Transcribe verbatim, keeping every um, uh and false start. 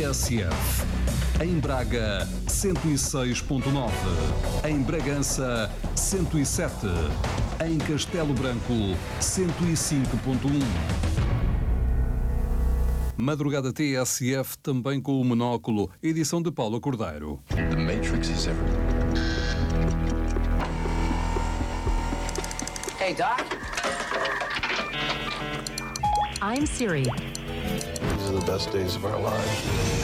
S F. Em Braga, cento e seis ponto nove. Em Bragança, cento e sete. Em Castelo Branco, cento e cinco ponto um. Madrugada T S F também com o Monóculo, edição de Paulo Cordeiro. The Matrix is everything. Hey, Doc. I'm Siri. These are the best days of our lives.